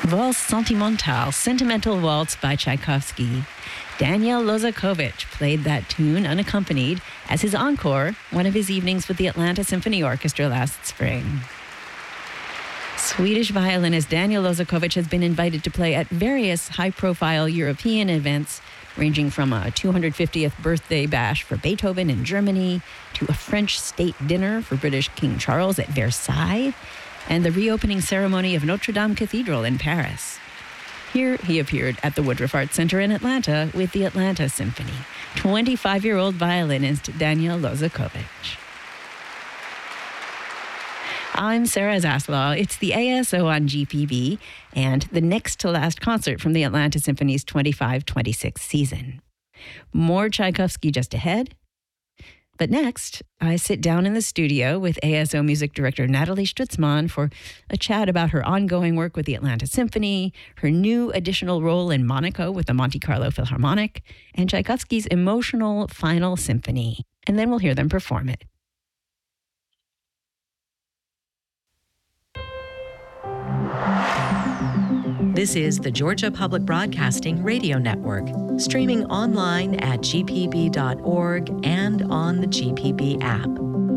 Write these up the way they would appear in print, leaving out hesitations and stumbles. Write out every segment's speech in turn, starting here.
Valse Sentimentale, Sentimental Waltz by Tchaikovsky. Daniel Lozakovich played that tune unaccompanied as his encore, one of his evenings with the Atlanta Symphony Orchestra last spring. Swedish violinist Daniel Lozakovich has been invited to play at various high-profile European events, ranging from a 250th birthday bash for Beethoven in Germany to a French state dinner for British King Charles at Versailles and the reopening ceremony of Notre Dame Cathedral in Paris. Here he appeared at the Woodruff Arts Center in Atlanta with the Atlanta Symphony. 25-year-old violinist Daniel Lozakovich. I'm Sarah Zaslaw. It's the ASO on GPB and the next to last concert from the Atlanta Symphony's 25-26 season. More Tchaikovsky just ahead. But next, I sit down in the studio with ASO music director Natalie Stutzman for a chat about her ongoing work with the Atlanta Symphony, her new additional role in Monaco with the Monte Carlo Philharmonic, and Tchaikovsky's emotional final symphony. And then we'll hear them perform it. This is the Georgia Public Broadcasting Radio Network, streaming online at gpb.org and on the GPB app.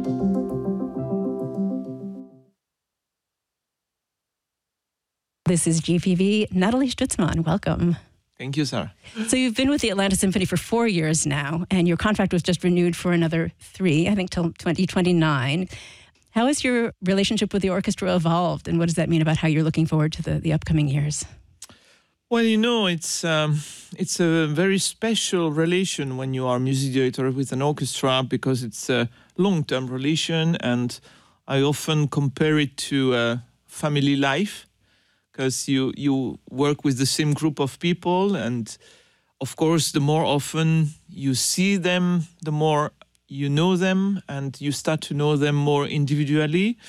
This is GPB. Natalie Stutzman, welcome. Thank you, Sarah. So you've been with the Atlanta Symphony for 4 years now, and your contract was just renewed for another 3, I think till 2029. How has your relationship with the orchestra evolved, and what does that mean about how you're looking forward to the upcoming years? Well, it's a very special relation when you are music director with an orchestra because it's a long-term relation, and I often compare it to a family life because you work with the same group of people, and of course, the more often you see them, the more you know them, and you start to know them more individually.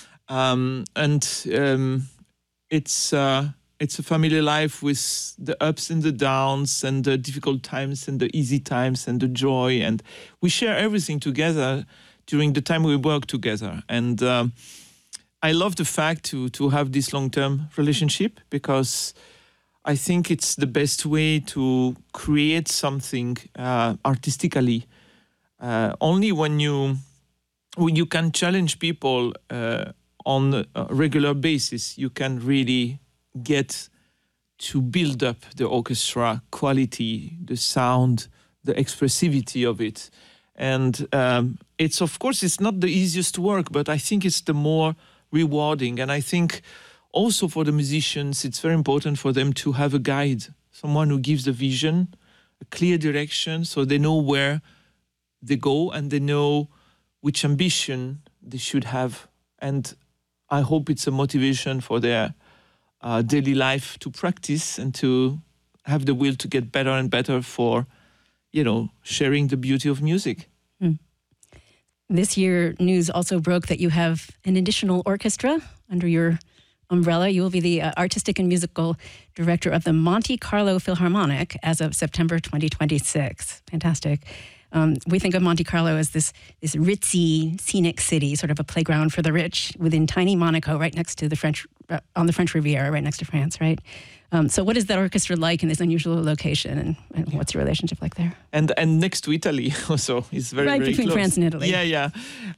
It's a family life with the ups and the downs and the difficult times and the easy times and the joy. And we share everything together during the time we work together. And I love the fact to have this long-term relationship because I think it's the best way to create something artistically. Only when you can challenge people on a regular basis, you can really get to build up the orchestra quality, the sound, the expressivity of it. And it's, of course, it's not the easiest work, but I think it's the more rewarding. And I think also for the musicians, it's very important for them to have a guide, someone who gives a vision, a clear direction, so they know where they go and they know which ambition they should have. And I hope it's a motivation for their daily life to practice and to have the will to get better and better for, sharing the beauty of music. This year, news also broke that you have an additional orchestra under your umbrella. You will be the artistic and musical director of the Monte Carlo Philharmonic as of September 2026. Fantastic. We think of Monte Carlo as this ritzy, scenic city, sort of a playground for the rich within tiny Monaco, right next to the French, on the French Riviera, right next to France, right? So what is that orchestra like in this unusual location, and what's your relationship like there? And next to Italy also. It's very, right very between close. France and Italy. Yeah.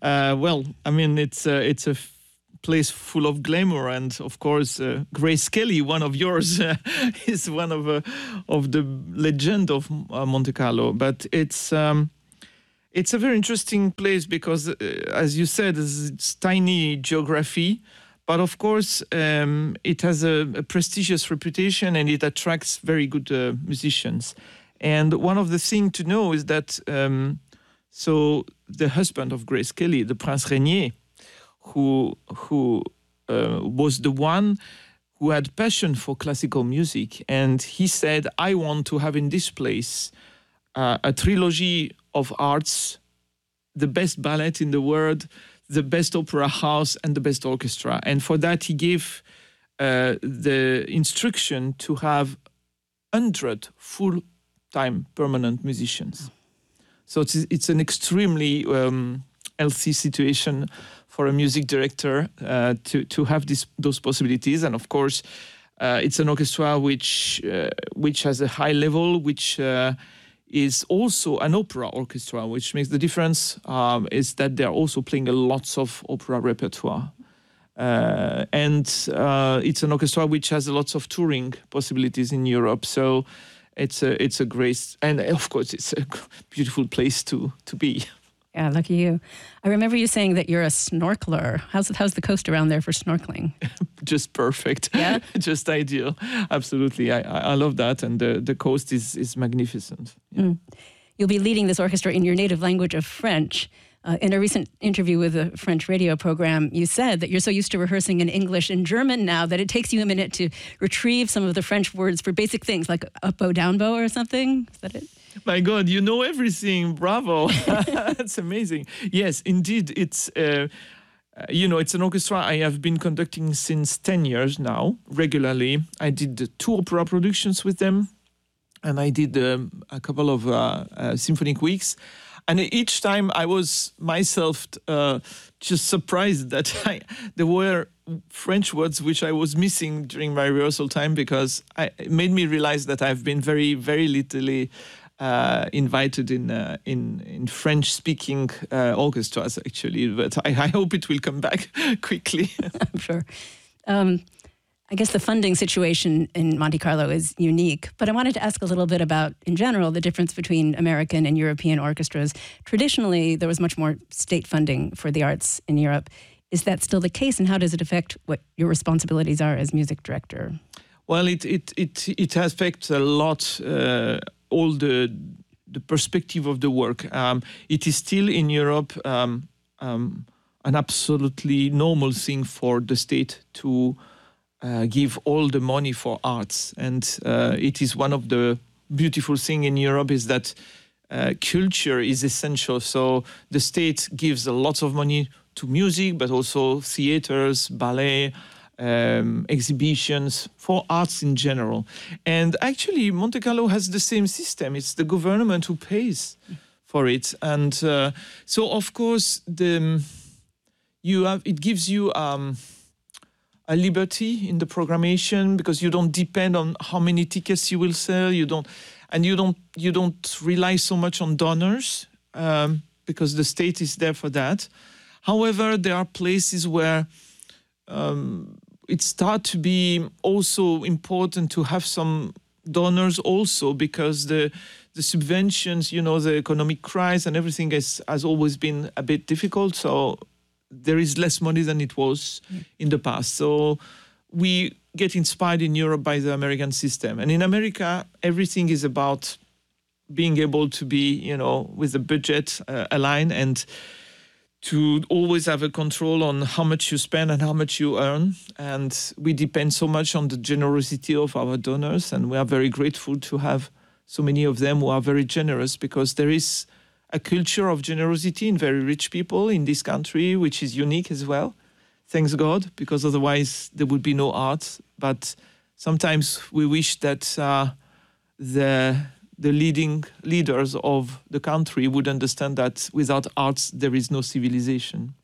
It's a place full of glamour, and of course Grace Kelly, one of yours, is one of the legend of Monte Carlo. But it's a very interesting place because, as you said, it's tiny geography, but of course it has a prestigious reputation and it attracts very good musicians. And one of the things to know is that so the husband of Grace Kelly, the Prince Rainier, who was the one who had passion for classical music. And he said, I want to have in this place a trilogy of arts, the best ballet in the world, the best opera house, and the best orchestra. And for that, he gave the instruction to have 100 full-time permanent musicians. So it's an extremely healthy situation for a music director to have those possibilities. And of course, It's an orchestra which has a high level, which is also an opera orchestra, which makes the difference is that they're also playing lots of opera repertoire. And it's an orchestra which has lots of touring possibilities in Europe. So it's a great, and of course it's a beautiful place to be. Yeah, lucky you. I remember you saying that you're a snorkeler. How's the coast around there for snorkeling? Just perfect. Yeah? Just ideal. Absolutely. I love that. And the coast is magnificent. Yeah. Mm. You'll be leading this orchestra in your native language of French. In a recent interview with a French radio program, you said that you're so used to rehearsing in English and German now that it takes you a minute to retrieve some of the French words for basic things like up-bow, down-bow or something. Is that it? My God, you know everything. Bravo. That's amazing. Yes, indeed. It's, it's an orchestra I have been conducting since 10 years now, regularly. I did 2 opera productions with them, and I did a couple of symphonic weeks. And each time I was myself just surprised that there were French words which I was missing during my rehearsal time, because it made me realize that I've been very, very little invited in French-speaking orchestras, actually. But I hope it will come back quickly. I'm sure. I guess the funding situation in Monte Carlo is unique, but I wanted to ask a little bit about, in general, the difference between American and European orchestras. Traditionally, there was much more state funding for the arts in Europe. Is that still the case, and how does it affect what your responsibilities are as music director? Well, it affects a lot all the perspective of the work. It is still in Europe an absolutely normal thing for the state to give all the money for arts. And it is one of the beautiful things in Europe is that culture is essential. So the state gives a lot of money to music, but also theaters, ballet, exhibitions, for arts in general. And actually, Monte Carlo has the same system. It's the government who pays for it. And so, of course, it gives you a liberty in the programmation, because you don't depend on how many tickets you will sell. You don't rely so much on donors, because the state is there for that. However, there are places where it starts to be also important to have some donors also, because the subventions, the economic crisis and everything has always been a bit difficult. So there is less money than it was in the past. So we get inspired in Europe by the American system. And in America, everything is about being able to be, with the budget aligned, and to always have a control on how much you spend and how much you earn. And we depend so much on the generosity of our donors. And we are very grateful to have so many of them who are very generous, because there is a culture of generosity in very rich people in this country, which is unique as well. Thanks God, because otherwise there would be no art. But sometimes we wish that the leaders of the country would understand that without arts, there is no civilization.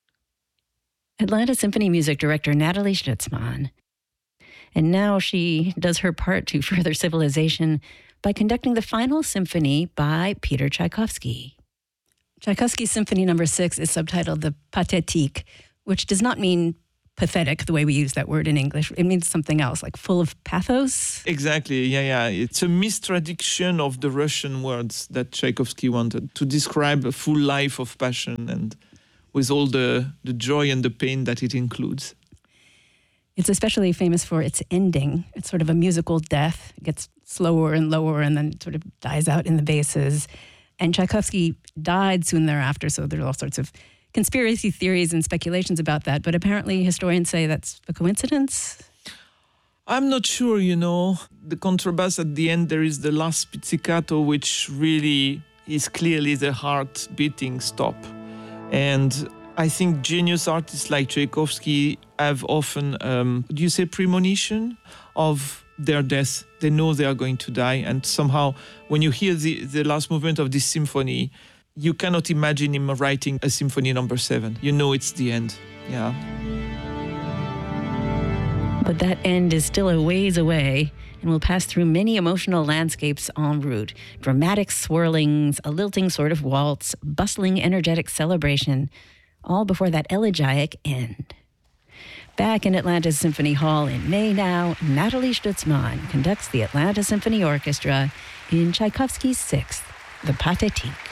Atlanta Symphony Music Director Natalie Schnitzmann. And now she does her part to further civilization by conducting the final symphony by Peter Tchaikovsky. Tchaikovsky's Symphony No. 6 is subtitled the Pathétique, which does not mean pathetic the way we use that word in English. It means something else, like full of pathos. Exactly, yeah. It's a mistraduction of the Russian words that Tchaikovsky wanted to describe a full life of passion, and with all the joy and the pain that it includes. It's especially famous for its ending. It's sort of a musical death. It gets slower and lower and then sort of dies out in the basses. And Tchaikovsky died soon thereafter, so there are all sorts of conspiracy theories and speculations about that. But apparently historians say that's a coincidence. I'm not sure, The contrabass at the end, there is the last pizzicato, which really is clearly the heart beating stop. And I think genius artists like Tchaikovsky have often, premonition of their death. They know they are going to die. And somehow, when you hear the last movement of this symphony, you cannot imagine him writing a symphony No. 7. You know it's the end. Yeah. But that end is still a ways away, and we'll pass through many emotional landscapes en route. Dramatic swirlings, a lilting sort of waltz, bustling, energetic celebration, all before that elegiac end. Back in Atlanta Symphony Hall in May now, Natalie Stutzmann conducts the Atlanta Symphony Orchestra in Tchaikovsky's Sixth, the Pathétique.